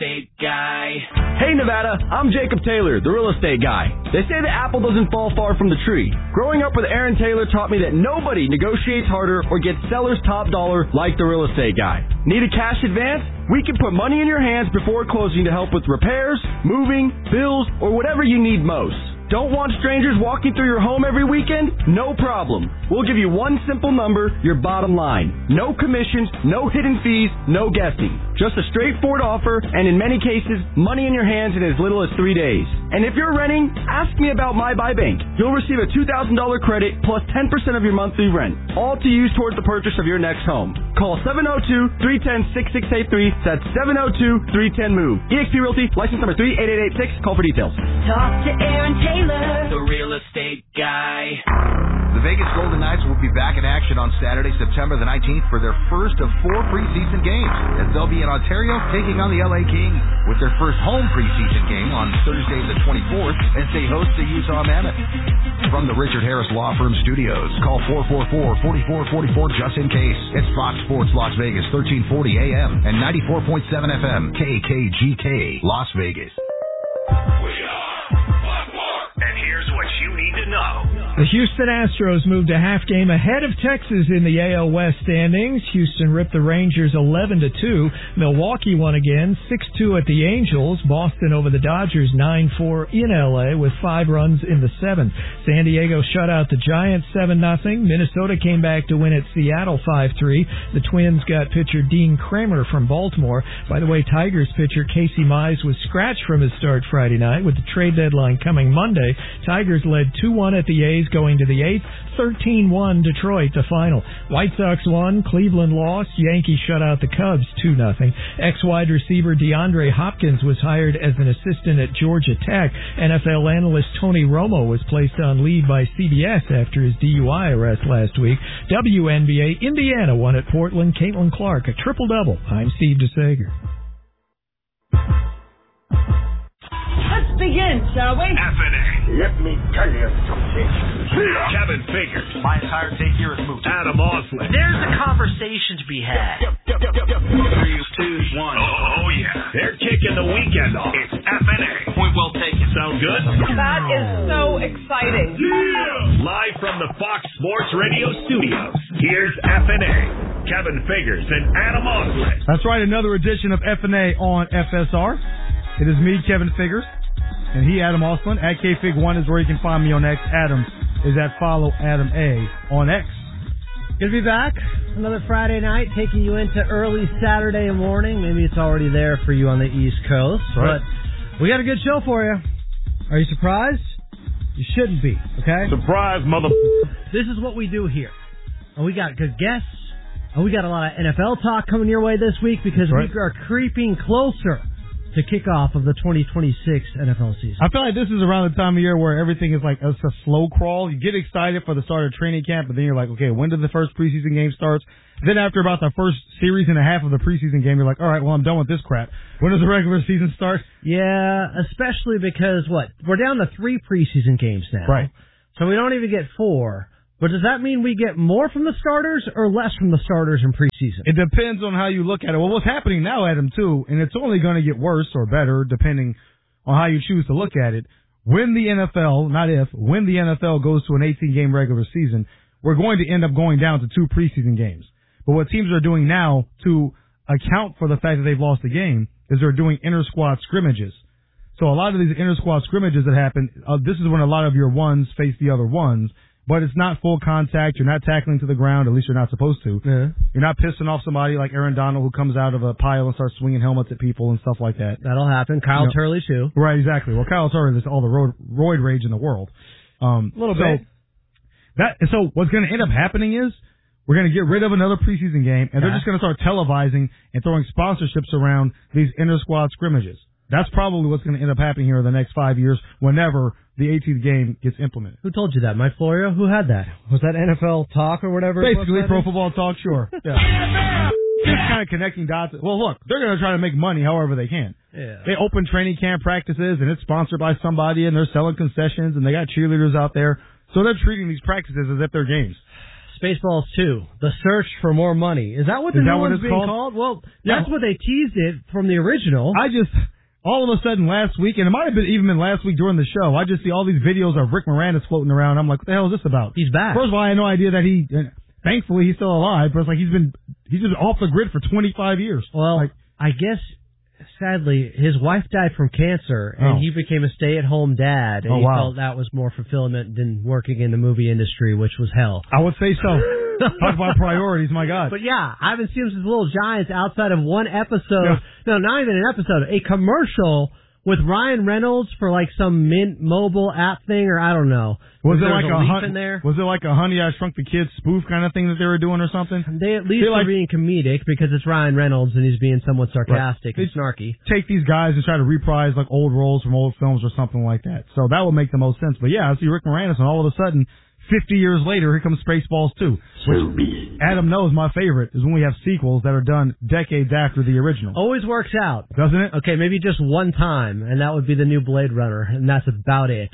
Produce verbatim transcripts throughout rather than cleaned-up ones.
estate guy. Hey Nevada, I'm Jacob Taylor, the real estate guy. They say the apple doesn't fall far from the tree. Growing up with Aaron Taylor taught me that nobody negotiates harder or gets seller's top dollar like the real estate guy. Need a cash advance? We can put money in your hands before closing to help with repairs, moving, bills, or whatever you need most. Don't want strangers walking through your home every weekend? No problem. We'll give you one simple number, your bottom line. No commissions, no hidden fees, no guessing. Just a straightforward offer, and in many cases, money in your hands in as little as three days. And if you're renting, ask me about My Buy Bank. You'll receive a two thousand dollars credit plus ten percent of your monthly rent, all to use towards the purchase of your next home. Call seven oh two, three one oh, six six eight three. That's seven oh two, three one oh, MOVE. eXp Realty, license number three eight eight eight six. Call for details. Talk to Aaron Taylor, the real estate guy. The Vegas Golden Knights will be back in action on Saturday, September the nineteenth for their first of four preseason games, as they'll be in Ontario taking on the L A Kings with their first home preseason game on Thursday the twenty-fourth as they host the Utah Mammoth. From the Richard Harris Law Firm Studios, call four four four, four four four four just in case. It's Fox Sports Las Vegas, thirteen forty A M and ninety-four point seven F M, K K G K, Las Vegas. We are Blackmore, and here's what you need to know. The Houston Astros moved a half game ahead of Texas in the A L West standings. Houston ripped the Rangers eleven to two. Milwaukee won again six two at the Angels. Boston over the Dodgers nine four in L A with five runs in the seventh. San Diego shut out the Giants seven nothing. Minnesota came back to win at Seattle five three. The Twins got pitcher Dean Kramer from Baltimore. By the way, Tigers pitcher Casey Mize was scratched from his start Friday night. With the trade deadline coming Monday, Tigers led two one at the A's going to the eighth, thirteen one Detroit the final. White Sox won, Cleveland lost, Yankees shut out the Cubs two nothing. Ex-wide receiver DeAndre Hopkins was hired as an assistant at Georgia Tech. N F L analyst Tony Romo was placed on leave by C B S after his D U I arrest last week. W N B A, Indiana won at Portland, Caitlin Clark, a triple-double. I'm Steve DeSager. Let's begin, shall we? F N A. Let me tell you something. Kevin Figures. My entire take here is moved. Adam Osley. There's a conversation to be had. Three, two, one. Oh, oh, yeah. They're kicking the weekend off. It's F N A. Point well taken. Sound good? That is so exciting. Yeah! Live from the Fox Sports Radio studios, here's F N A. Kevin Figures and Adam Osley. That's right, another edition of F N A on F S R. It is me, Kevin Figures, and he, Adam Osland. At K Fig one is where you can find me on X. Adam is at Follow Adam A on X. Good to be back. Another Friday night, taking you into early Saturday morning. Maybe it's already there for you on the East Coast, right. But we got a good show for you. Are you surprised? You shouldn't be, okay? Surprise, mother... This is what we do here. And we got good guests, and we got a lot of N F L talk coming your way this week because right. we are creeping closer to kickoff of the twenty twenty-six N F L season. I feel like this is around the time of year where everything is like, it's a slow crawl. You get excited for the start of training camp, but then you're like, okay, when did the first preseason game start? Then after about the first series and a half of the preseason game, you're like, all right, well, I'm done with this crap. When does the regular season start? Yeah, especially because, what, we're down to three preseason games now. Right. So we don't even get four. But does that mean we get more from the starters or less from the starters in preseason? It depends on how you look at it. Well, what's happening now, Adam, too, and it's only going to get worse or better depending on how you choose to look at it. When the N F L, not if, when the N F L goes to an eighteen-game regular season, we're going to end up going down to two preseason games. But what teams are doing now to account for the fact that they've lost the game is they're doing inter-squad scrimmages. So a lot of these inter-squad scrimmages that happen, uh, this is when a lot of your ones face the other ones. But it's not full contact. You're not tackling to the ground. At least you're not supposed to. Yeah. You're not pissing off somebody like Aaron Donald who comes out of a pile and starts swinging helmets at people and stuff like that. That'll happen. Kyle you know, Turley, too. Right, exactly. Well, Kyle Turley is all the roid, roid rage in the world. Um, a little so bit. That, so what's going to end up happening is we're going to get rid of another preseason game, and yeah. they're just going to start televising and throwing sponsorships around these inter-squad scrimmages. That's probably what's going to end up happening here in the next five years whenever the eighteenth game gets implemented. Who told you that? Mike Florio? Who had that? Was that N F L Talk or whatever? Basically, Pro Football Talk, sure. Yeah. Just kind of connecting dots. Well, look, they're going to try to make money however they can. Yeah. They open training camp practices, and it's sponsored by somebody, and they're selling concessions, and they got cheerleaders out there. So they're treating these practices as if they're games. Spaceballs two, The Search for More Money. Is that what the Is new that what one's it's being called? called? Well, Yeah. that's what they teased it from the original. I just, all of a sudden last week, and it might have been even been last week during the show, I just see all these videos of Rick Moranis floating around. I'm like, what the hell is this about? He's back. First of all, I had no idea that he, thankfully he's still alive, but it's like he's been, he's been off the grid for twenty-five years. Well, like, I guess, sadly, his wife died from cancer, and Oh. he became a stay-at-home dad, and Oh, he wow. felt that was more fulfillment than working in the movie industry, which was hell. I would say so. Talk about priorities, my God. But yeah, I haven't seen his Little Giants outside of one episode. Yeah. No, not even an episode. A commercial with Ryan Reynolds for like some Mint mobile app thing, or I don't know. Was it There like a a leaf hun- in there? Was it like a Honey I Shrunk the Kids spoof kind of thing that they were doing or something? They at least They are like- being comedic because it's Ryan Reynolds and he's being somewhat sarcastic Right. and snarky. Take these guys and try to reprise like old roles from old films or something like that. So that would make the most sense. But yeah, I see Rick Moranis, and all of a sudden, fifty years later, here comes Spaceballs two. Which Adam knows my favorite is when we have sequels that are done decades after the original. Always works out. Doesn't it? Okay, maybe just one time, and that would be the new Blade Runner, and that's about it.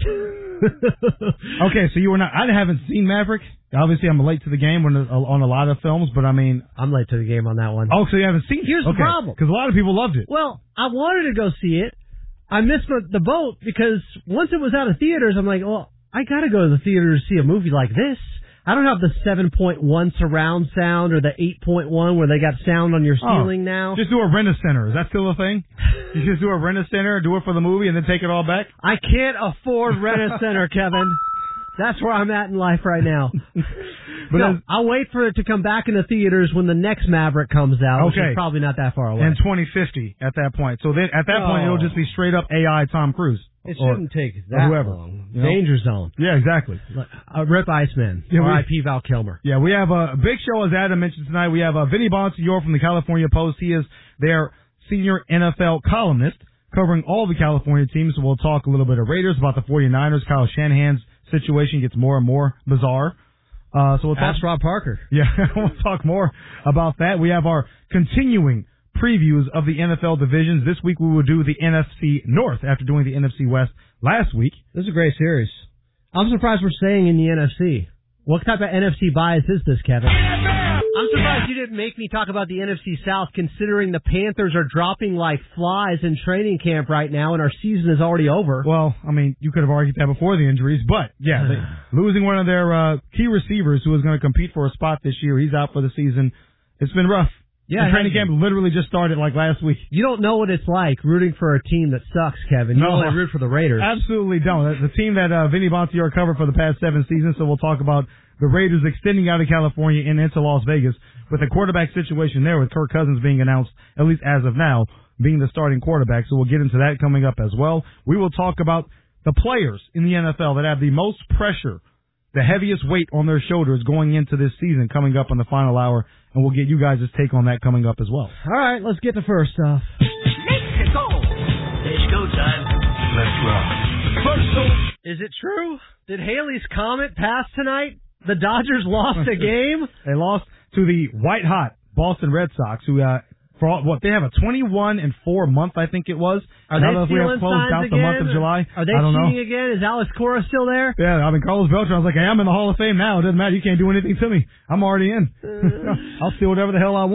Okay, so you were not. I haven't seen Maverick. Obviously, I'm late to the game on a, on a lot of films, but I mean, I'm late to the game on that one. oh, so you haven't seen it? Here's the Okay. problem. Because a lot of people loved it. Well, I wanted to go see it. I missed the, the boat because once it was out of theaters, I'm like, well, I got to go to the theater to see a movie like this. I don't have the seven point one surround sound or the eight point one where they got sound on your ceiling Oh, now. Just do a rent-a-center. Is that still a thing? You just do a rent-a-center, do it for the movie, and then take it all back? I can't afford Rent-A-Center, Kevin. That's where I'm at in life right now. But no, as- I'll wait for it to come back in the theaters when the next Maverick comes out, which Okay. is probably not that far away. And twenty fifty at that point. So then at that point, Oh. it'll just be straight up A I Tom Cruise. It Or- shouldn't take or that whoever, long. you know? Danger Zone. Yeah, exactly. Uh, Rip Iceman. Yeah, we- R I P Val Kilmer. Yeah, we have a big show, as Adam mentioned tonight. We have uh, Vinny Bonsignor from the California Post. He is their senior N F L columnist, covering all the California teams. So we'll talk a little bit of Raiders, about the 49ers. Kyle Shanahan's situation gets more and more bizarre. Uh, so we'll talk. Ask Rob Parker. Yeah, we'll talk more about that. We have our continuing previews of the N F L divisions. This week we will do the N F C North after doing the N F C West last week. This is a great series. I'm surprised we're staying in the N F C. What type of N F C bias is this, Kevin? I'm surprised you didn't make me talk about the N F C South, considering the Panthers are dropping like flies in training camp right now, and our season is already over. Well, I mean, you could have argued that before the injuries, but yeah, they, losing one of their uh, key receivers who was going to compete for a spot this year, he's out for the season. It's been rough. Yeah, and training camp literally just started like last week. You don't know what it's like rooting for a team that sucks, Kevin. You No. only root for the Raiders. Absolutely don't. The team that uh, Vinny Bonsignor covered for the past seven seasons, so we'll talk about the Raiders extending out of California and into Las Vegas with a quarterback situation there with Kirk Cousins being announced, at least as of now, being the starting quarterback. So we'll get into that coming up as well. We will talk about the players in the N F L that have the most pressure, the heaviest weight on their shoulders going into this season coming up in the final hour, and we'll get you guys' take on that coming up as well. All right, let's get to first stuff. Let's go. It's go time. Let's rock. Is it true? Did Haley's Comet pass tonight? The Dodgers lost a game? They lost to the white hot Boston Red Sox, who uh, for all, what they have a twenty-one and four month, I think it was. Are I don't they know if we have stealing closed signs out again? the month of July. Are they I don't cheating know. again? Is Alex Cora still there? Yeah, I mean Carlos Beltran. I was like, hey, I'm in the Hall of Fame now. It doesn't matter. You can't do anything to me. I'm already in. I'll steal whatever the hell I want.